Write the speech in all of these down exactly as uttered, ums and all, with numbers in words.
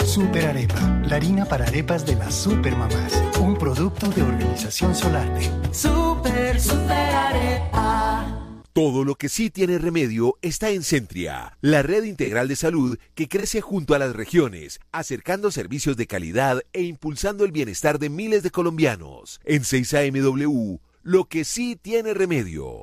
Super Arepa, la harina para arepas de las supermamás. Un producto de Organización Solarte. Super, super arepa. Todo lo que sí tiene remedio está en Centria, la red integral de salud que crece junto a las regiones, acercando servicios de calidad e impulsando el bienestar de miles de colombianos. En seis A M W, lo que sí tiene remedio.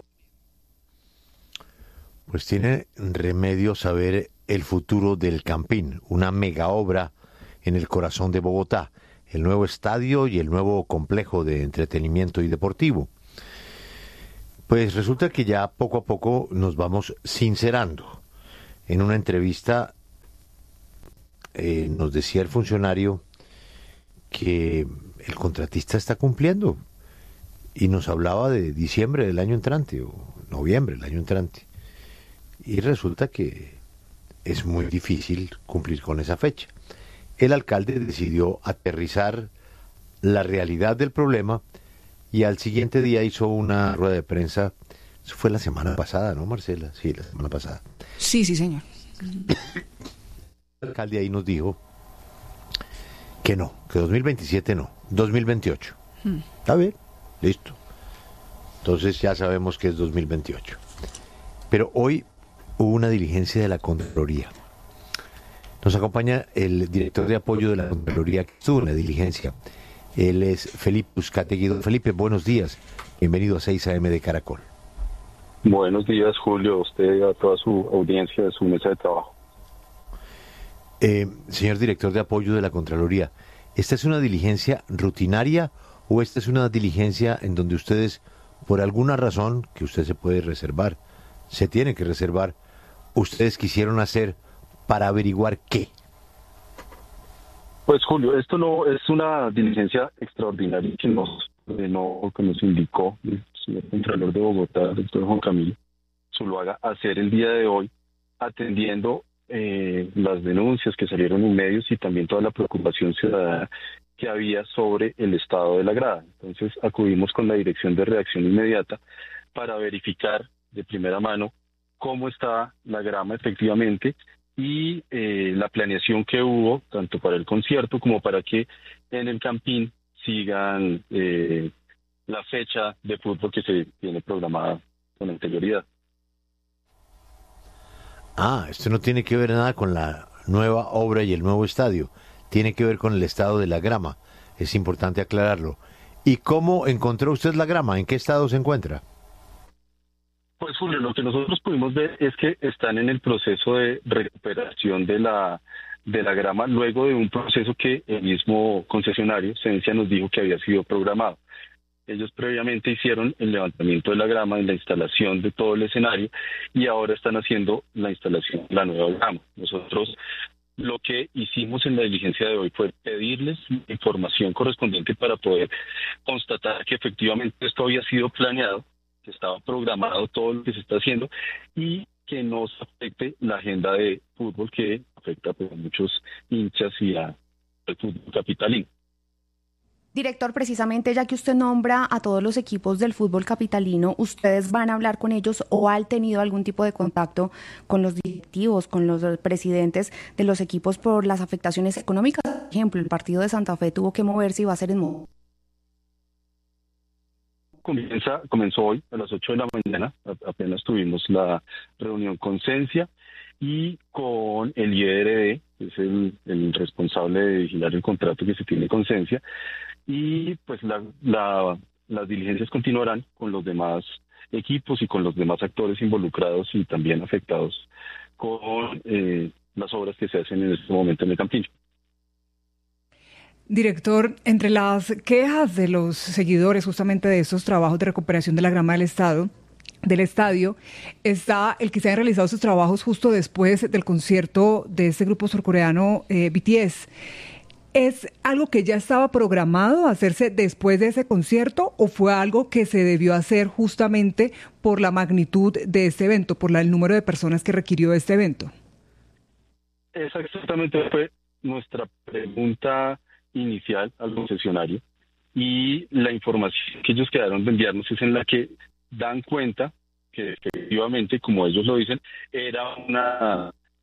Pues tiene remedio saber el futuro del Campín, una mega obra en el corazón de Bogotá, el nuevo estadio y el nuevo complejo de entretenimiento y deportivo. Pues resulta que ya poco a poco nos vamos sincerando. En una entrevista eh, nos decía el funcionario que el contratista está cumpliendo y nos hablaba de diciembre del año entrante o noviembre del año entrante. Y resulta que es muy difícil cumplir con esa fecha. El alcalde decidió aterrizar la realidad del problema y al siguiente día hizo una rueda de prensa. Eso fue la semana pasada, ¿no, Marcela? Sí, la semana pasada. Sí, sí, señor. El alcalde ahí nos dijo que no, que dos mil veintisiete no, dos mil veintiocho. Hmm. Está bien, listo. Entonces ya sabemos que es dos mil veintiocho. Pero hoy hubo una diligencia de la Contraloría. Nos acompaña el director de apoyo de la Contraloría que estuvo en la diligencia. Él es Felipe Uzcategui. Felipe, buenos días. Bienvenido a seis A M de Caracol. Buenos días, Julio, a usted y a toda su audiencia de su mesa de trabajo. Eh, señor director de apoyo de la Contraloría, ¿esta es una diligencia rutinaria o esta es una diligencia en donde ustedes, por alguna razón que usted se puede reservar, se tiene que reservar, ustedes quisieron hacer para averiguar qué? Pues Julio, esto no es una diligencia extraordinaria que nos, eh, no, que nos indicó el señor Contralor de Bogotá, el doctor Juan Camilo Zuluaga, hacer el día de hoy, atendiendo eh, las denuncias que salieron en medios y también toda la preocupación ciudadana que había sobre el estado de la grada. Entonces acudimos con la Dirección de Reacción Inmediata para verificar de primera mano cómo está la grama efectivamente y eh, la planeación que hubo, tanto para el concierto como para que en el Campín sigan eh, la fecha de fútbol que se tiene programada con anterioridad. Ah, esto no tiene que ver nada con la nueva obra y el nuevo estadio. Tiene que ver con el estado de la grama. Es importante aclararlo. ¿Y cómo encontró usted la grama? ¿En qué estado se encuentra? Pues Julio, lo que nosotros pudimos ver es que están en el proceso de recuperación de la de la grama luego de un proceso que el mismo concesionario, Cencia, nos dijo que había sido programado. Ellos previamente hicieron el levantamiento de la grama, la instalación de todo el escenario y ahora están haciendo la instalación de la nueva grama. Nosotros lo que hicimos en la diligencia de hoy fue pedirles información correspondiente para poder constatar que efectivamente esto había sido planeado, que estaba programado todo lo que se está haciendo y que no se afecte la agenda de fútbol que afecta pues, a muchos hinchas y a- al fútbol capitalino. Director, precisamente ya que usted nombra a todos los equipos del fútbol capitalino, ¿ustedes van a hablar con ellos o han tenido algún tipo de contacto con los directivos, con los presidentes de los equipos por las afectaciones económicas? Por ejemplo, el partido de Santa Fe tuvo que moverse y va a ser en modo. Comienza, comenzó hoy a las ocho de la mañana, a- apenas tuvimos la reunión con Cencia y con el I R D, que es el, el responsable de vigilar el contrato que se tiene con Cencia, y pues la, la, las diligencias continuarán con los demás equipos y con los demás actores involucrados y también afectados con eh, las obras que se hacen en este momento en el Campín. Director, entre las quejas de los seguidores justamente de estos trabajos de recuperación de la grama del estado, del estadio, está el que se han realizado sus trabajos justo después del concierto de este grupo surcoreano eh, B T S. ¿Es algo que ya estaba programado hacerse después de ese concierto o fue algo que se debió hacer justamente por la magnitud de este evento, por la, el número de personas que requirió este evento? Esa exactamente fue nuestra pregunta inicial al concesionario y la información que ellos quedaron de enviarnos es en la que dan cuenta que efectivamente, como ellos lo dicen, era una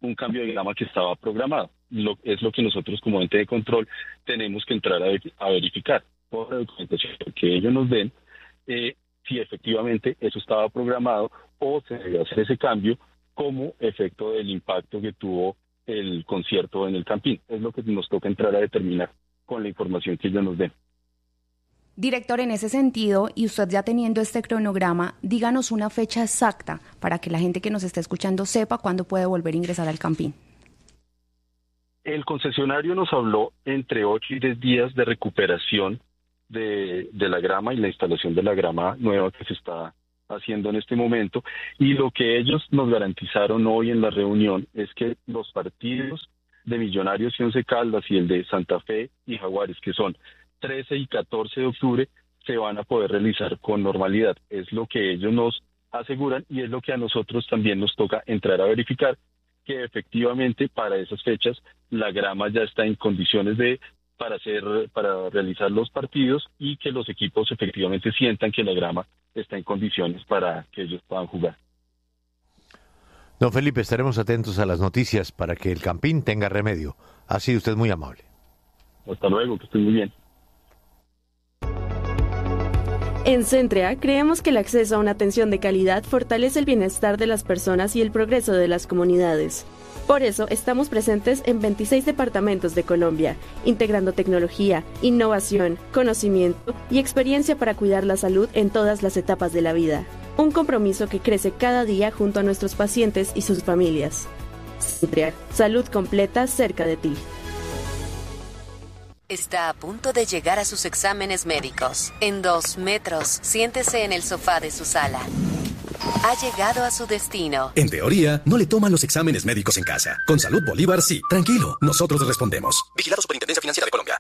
un cambio de grama que estaba programado. Lo, es lo que nosotros como ente de control tenemos que entrar a, a verificar por la documentación que ellos nos den, eh, si efectivamente eso estaba programado o se debe hacer ese cambio como efecto del impacto que tuvo el concierto en el Campín. Es lo que nos toca entrar a determinar con la información que ellos nos den. Director, en ese sentido, y usted ya teniendo este cronograma, díganos una fecha exacta para que la gente que nos está escuchando sepa cuándo puede volver a ingresar al Campín. El concesionario nos habló entre ocho y diez días de recuperación de, de la grama y la instalación de la grama nueva que se está haciendo en este momento, y lo que ellos nos garantizaron hoy en la reunión es que los partidos de Millonarios y Once Caldas y el de Santa Fe y Jaguares, que son trece y catorce de octubre, se van a poder realizar con normalidad. Es lo que ellos nos aseguran y es lo que a nosotros también nos toca entrar a verificar, que efectivamente para esas fechas la grama ya está en condiciones de para hacer para realizar los partidos y que los equipos efectivamente sientan que la grama está en condiciones para que ellos puedan jugar. Don Felipe, estaremos atentos a las noticias para que el Campín tenga remedio. Ha sido usted muy amable. Hasta luego, que estén muy bien. En Centrea creemos que el acceso a una atención de calidad fortalece el bienestar de las personas y el progreso de las comunidades. Por eso estamos presentes en veintiséis departamentos de Colombia, integrando tecnología, innovación, conocimiento y experiencia para cuidar la salud en todas las etapas de la vida. Un compromiso que crece cada día junto a nuestros pacientes y sus familias. Centrea, salud completa cerca de ti. Está a punto de llegar a sus exámenes médicos. En dos metros, siéntese en el sofá de su sala. Ha llegado a su destino. En teoría, no le toman los exámenes médicos en casa. Con Salud Bolívar, sí. Tranquilo, nosotros respondemos. Vigilado Superintendencia Financiera de Colombia.